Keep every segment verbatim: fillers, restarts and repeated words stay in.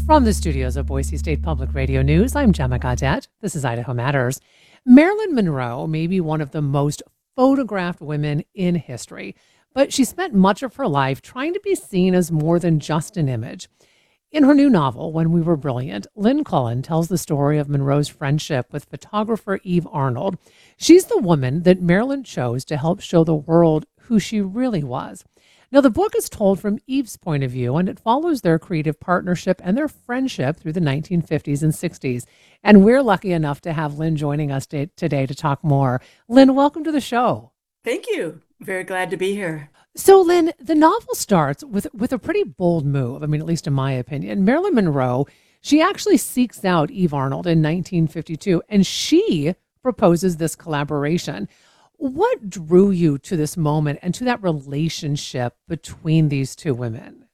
From the studios of Boise State Public Radio News, I'm Gemma Gaudette. This is Idaho Matters. Marilyn Monroe may be one of the most photographed women in history, but she spent much of her life trying to be seen as more than just an image. In her new novel, When We Were Brilliant, Lynn Cullen tells the story of Monroe's friendship with photographer Eve Arnold. She's the woman that Marilyn chose to help show the world who she really was. Now, the book is told from Eve's point of view, and it follows their creative partnership and their friendship through the nineteen fifties and sixties. And we're lucky enough to have Lynn joining us t- today to talk more. Lynn, welcome to the show. Thank you. Very glad to be here. So, Lynn, the novel starts with, with a pretty bold move. I mean, at least in my opinion. Marilyn Monroe, she actually seeks out Eve Arnold in nineteen fifty-two, and she proposes this collaboration. What drew you to this moment and to that relationship between these two women?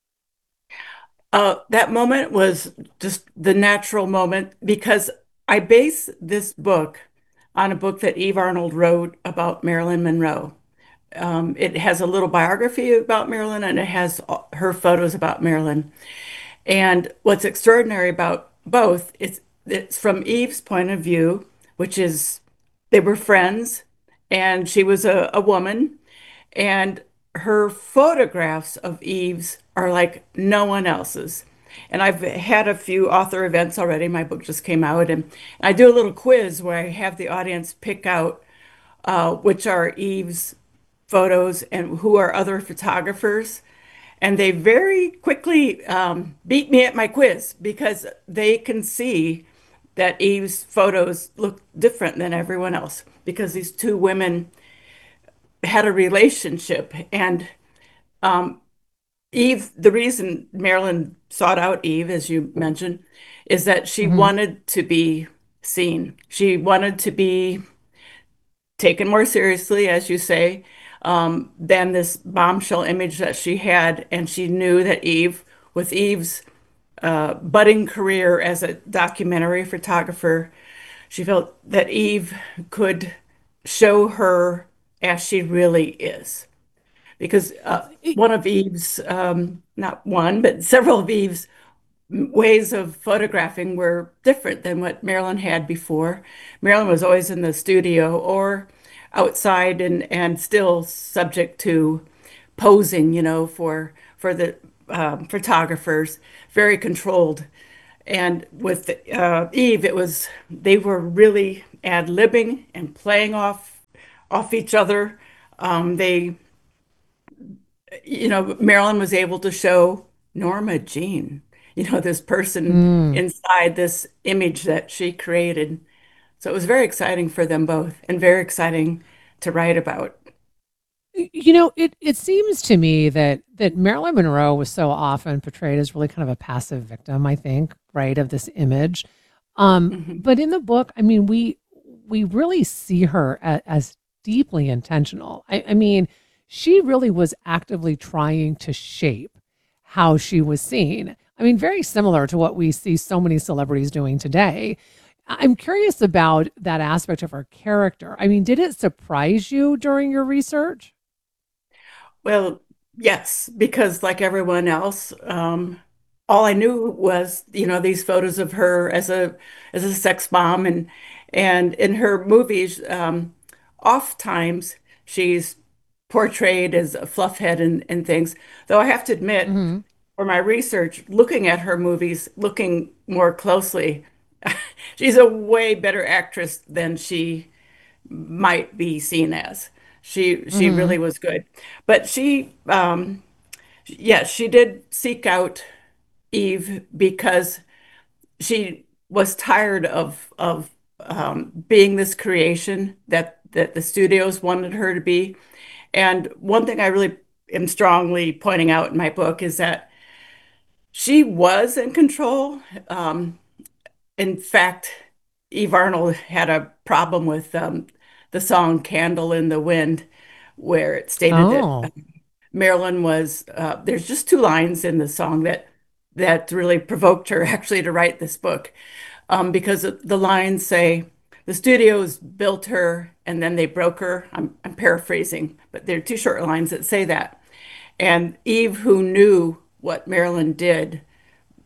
Uh, that moment was just the natural moment because I base this book on a book that Eve Arnold wrote about Marilyn Monroe. Um, it has a little biography about Marilyn and it has her photos about Marilyn. And what's extraordinary about both is it's from Eve's point of view, which is they were friends and she was a, a woman, and her photographs of Eve's are like no one else's. And I've had a few author events already. My book just came out, and I do a little quiz where I have the audience pick out uh, which are Eve's photos and who are other photographers. And they very quickly um, beat me at my quiz because they can see that Eve's photos look different than everyone else because these two women had a relationship. And um, Eve, the reason Marilyn sought out Eve, as you mentioned, is that she Mhm. wanted to be seen. She wanted to be taken more seriously, as you say, um, than this bombshell image that she had. And she knew that Eve, with Eve's uh, budding career as a documentary photographer, she felt that Eve could show her as she really is. Because uh, Y- one of Eve's, um, not one, but several of Eve's ways of photographing were different than what Marilyn had before. Marilyn was always in the studio or outside and, and still subject to posing, you know, for for the um, photographers, very controlled. And with uh, Eve, it was they were really ad-libbing and playing off off each other. Um, they, you know, Marilyn was able to show Norma Jean, you know, this person Mm. inside this image that she created. So it was very exciting for them both and very exciting to write about. Y- You know, it, it seems to me that that Marilyn Monroe was so often portrayed as really kind of a passive victim, I think, right, of this image. Um, Mhm. but in the book, I mean, we we really see her as, as deeply intentional. I, I mean, she really was actively trying to shape how she was seen. I mean, very similar to what we see so many celebrities doing today. I- I'm curious about that aspect of her character. I mean, did it surprise you during your research? Well, yes, because like everyone else, um, all I knew was, you know, these photos of her as a as a sex bomb, and and in her movies, um, oftentimes she's portrayed as a fluffhead and, and things. Though I have to admit, Hmm. for my research, looking at her movies, looking more closely, she's a way better actress than she might be seen as. She she Hmm. really was good. But she um yes, she did seek out Eve because she was tired of of um, being this creation that that the studios wanted her to be. And one thing I really am strongly pointing out in my book is that she was in control. Um, in fact, Eve Arnold had a problem with um, the song "Candle in the Wind," where it stated that Oh. Marilyn was uh, there's just two lines in the song that that really provoked her actually to write this book, um, because the lines say the studios built her and then they broke her. I'm, I'm paraphrasing, but there are two short lines that say that. And Eve, who knew what Marilyn did,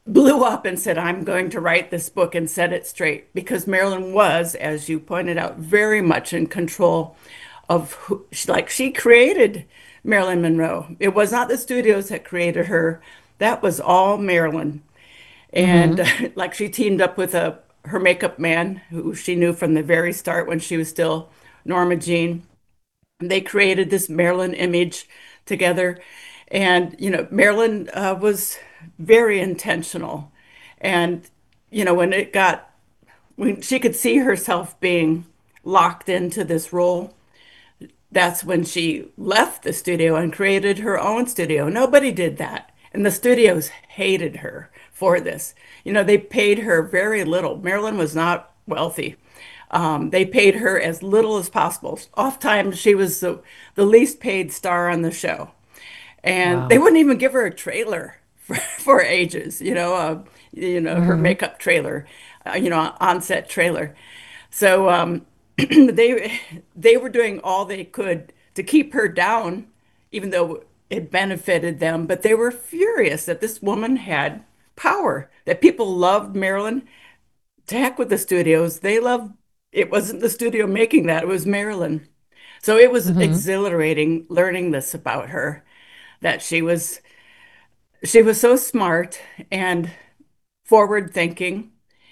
blew up and said, I'm going to write this book and set it straight because Marilyn was, as you pointed out, very much in control of who, like she created Marilyn Monroe. It was not the studios that created her. That was all Marilyn. And Hmm. uh, like she teamed up with a her makeup man who she knew from the very start when she was still Norma Jean. They created this Marilyn image together. And, you know, Marilyn uh, was very intentional. And, you know, when it got, when she could see herself being locked into this role, that's when she left the studio and created her own studio. Nobody did that. And the studios hated her for this. You know, they paid her very little. Marilyn was not wealthy. Um, they paid her as little as possible. Oftentimes, she was the, the least paid star on the show. And they Wow. wouldn't even give her a trailer for, for ages, you know, uh, you know, her Hmm. makeup trailer, uh, you know, on-set trailer. So um, they they were doing all they could to keep her down, even though it benefited them. But they were furious that this woman had power, that people loved Marilyn. To heck with the studios. They loved it wasn't the studio making that, it was Marilyn. So it was Hmm. exhilarating learning this about her, that she was she was so smart and forward thinking.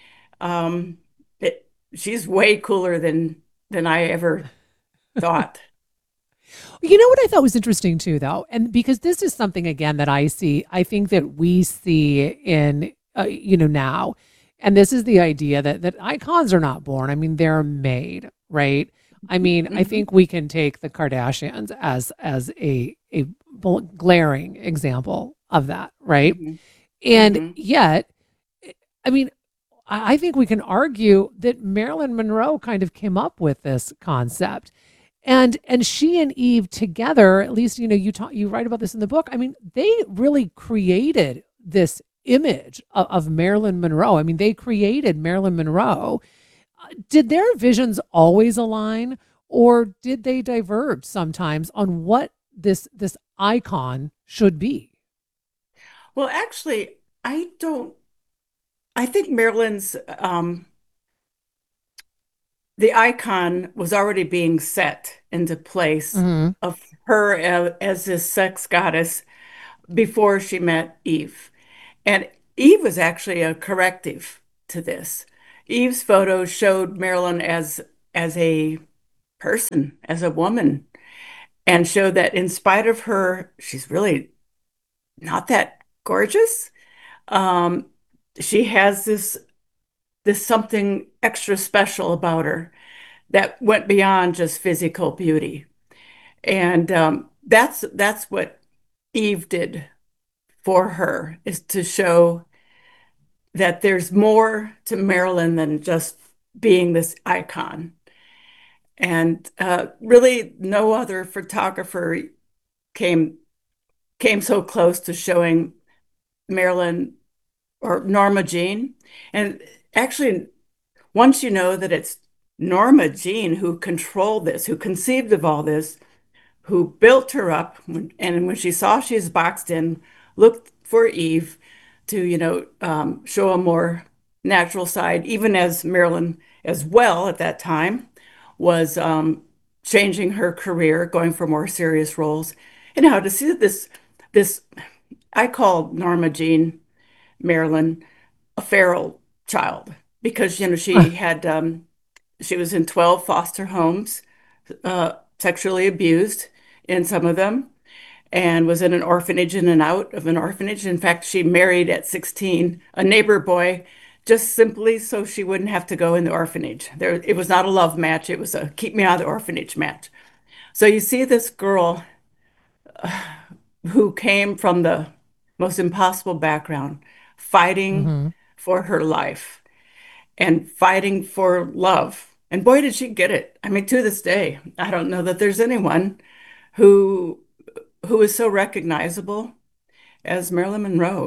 Um, it, she's way cooler than than I ever thought. You know what I thought was interesting too, though, and because this is something again that I see, I think that we see in uh, you know now, and this is the idea that that icons are not born. I mean, they're made, right? I mean, I Hmm. think we can take the Kardashians as as a a bl- glaring example of that, right? Hmm. And Hmm. yet, I mean, I I think we can argue that Marilyn Monroe kind of came up with this concept. And and she and Eve together, at least you know you talk you write about this in the book. I mean, they really created this image of, of Marilyn Monroe. I mean, they created Marilyn Monroe. Uh, Did their visions always align, or did they diverge sometimes on what this this icon should be? Well, actually, I don't. I think Marilyn's um, the icon was already being set into place Hmm. of her as, as this sex goddess before she met Eve. And Eve was actually a corrective to this. Eve's photo showed Marilyn as as a person, as a woman, and showed that in spite of her, she's really not that gorgeous. Um, she has this this something extra special about her that went beyond just physical beauty. And um, that's that's what Eve did for her, is to show that there's more to Marilyn than just being this icon. And uh, really, no other photographer came came so close to showing Marilyn or Norma Jean. And actually, once you know that it's Norma Jean who controlled this, who conceived of all this, who built her up, and when she saw she was boxed in, looked for Eve to, you know, um, show a more natural side, even as Marilyn as well at that time was um, changing her career, going for more serious roles. And how to see this, this I call Norma Jean Marilyn a feral child because you know she had um, she was in twelve foster homes, uh, sexually abused in some of them, and was in an orphanage, in and out of an orphanage. In fact, she married at sixteen a neighbor boy just simply so she wouldn't have to go in the orphanage. There, it was not a love match, it was a keep me out of the orphanage match. So you see this girl who came from the most impossible background, fighting Hmm. for her life and fighting for love. And boy, did she get it. I mean, to this day, I don't know that there's anyone who who is so recognizable as Marilyn Monroe.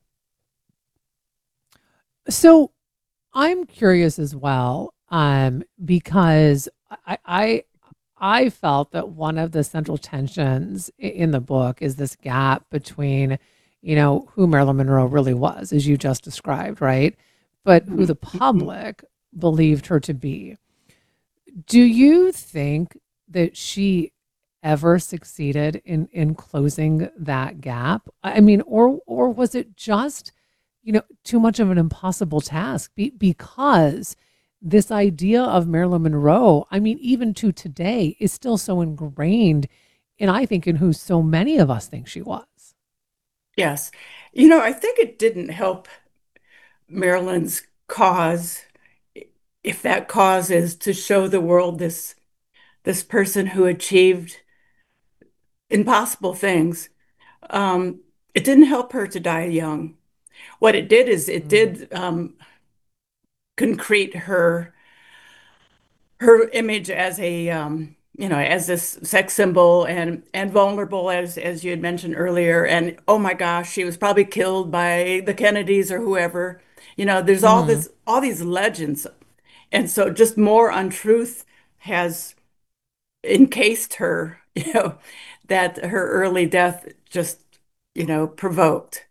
So I'm curious as well, um, because I, I I felt that one of the central tensions i- in the book is this gap between, you know, who Marilyn Monroe really was, as you just described, right? But who Mhm. the Mhm. public believed her to be. Do you think that she ever succeeded in in closing that gap? I mean, or or was it just, you know, too much of an impossible task? Be, because this idea of Marilyn Monroe, I mean, even to today, is still so ingrained in, I think, in who so many of us think she was. Yes. You know, I think it didn't help Marilyn's cause, if that cause is to show the world this this person who achieved impossible things. Um, it didn't help her to die young. What it did is it Mm. did um, concrete her her image as a um, you know, as this sex symbol and and vulnerable, as as you had mentioned earlier. And oh my gosh, she was probably killed by the Kennedys or whoever. You know, there's all Hmm. this all these legends, and so just more untruth has encased her. You know, that her early death just, you know, provoked.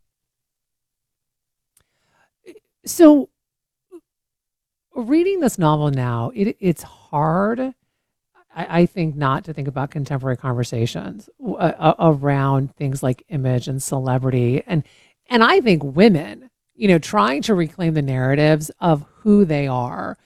So, reading this novel now, it, it's hard, I, I think, not to think about contemporary conversations uh, uh, around things like image and celebrity, and and I think women, you know, trying to reclaim the narratives of who they are.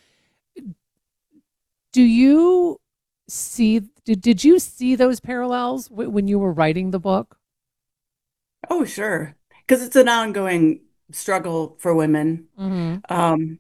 Do you see? Did, did you see those parallels w- when you were writing the book? Oh, sure, because it's an ongoing struggle for women. Hmm. Um,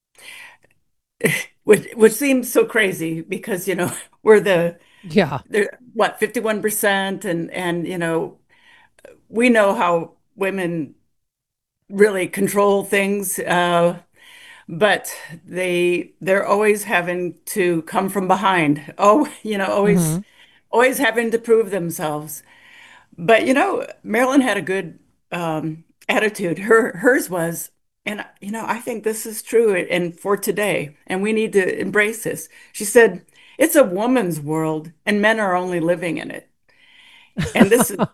which which seems so crazy because, you know, we're the Yeah. they're what, fifty-one percent, and and you know, we know how women really control things, uh but they they're always having to come from behind. Oh, you know, always Hmm. always having to prove themselves. But you know, Marilyn had a good um attitude. Her hers was, and you know, I think this is true and for today, and we need to embrace this. She said, "It's a woman's world and men are only living in it." And this is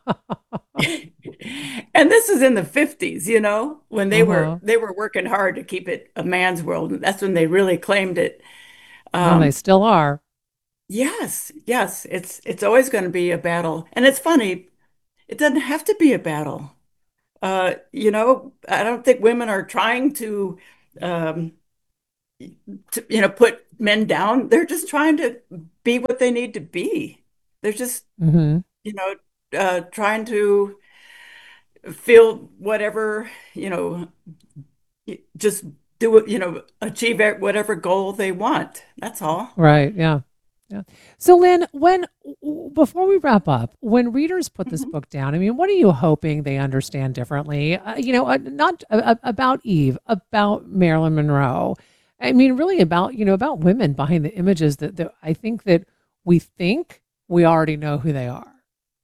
and this is in the fifties, you know, when they were Uh-huh. they were working hard to keep it a man's world. And that's when they really claimed it. Well, they Um, still are. yes, yes, it's it's always going to be a battle. And it's funny, it doesn't have to be a battle. Uh, you know, I don't think women are trying to, um, to, you know, put men down. They're just trying to be what they need to be. They're just, Hmm. you know, uh, trying to feel whatever, you know, just do it, you know, achieve whatever goal they want. That's all. Right. Yeah. Yeah. So, Lynn, when before we wrap up, when readers put this Mhm. book down, I mean, what are you hoping they understand differently? Uh, you know, uh, not uh, about Eve, about Marilyn Monroe. I mean, really about, you know, about women behind the images that, that I think that we think we already know who they are.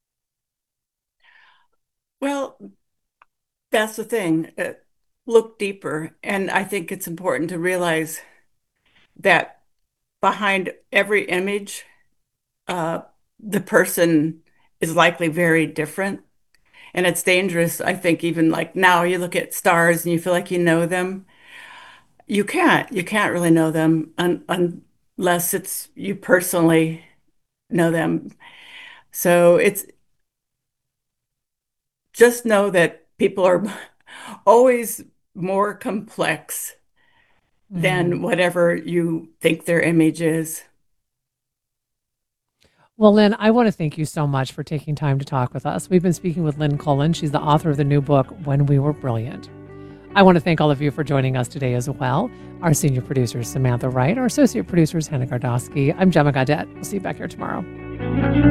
Well, that's the thing. Uh, look deeper. And I think it's important to realize that behind every image, uh, the person is likely very different. And it's dangerous. I think even like now you look at stars and you feel like you know them. You can't. You can't really know them un unless it's you personally know them. So it's just know that people are always more complex Mm. than whatever you think their image is. Well, Lynn, I want to thank you so much for taking time to talk with us. We've been speaking with Lynn Cullen. She's the author of the new book, When We Were Brilliant. I want to thank all of you for joining us today as well. Our senior producer is Samantha Wright. Our associate producer is Hannah Gardowski. I'm Gemma Gaudette. We'll see you back here tomorrow.